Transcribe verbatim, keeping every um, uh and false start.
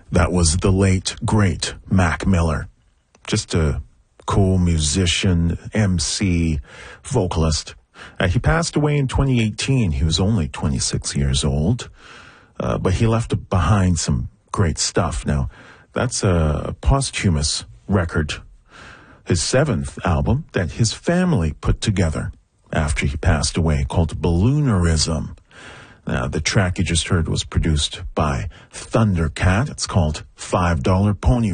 That was the late, great Mac Miller. Just a cool musician, M C, vocalist. Uh, he passed away in twenty eighteen. He was only twenty-six years old, uh, but he left behind some great stuff. Now, that's a posthumous record, his seventh album that his family put together after he passed away, called Balloonerism. Now, the track you just heard was produced by Thundercat. It's called five dollar Pony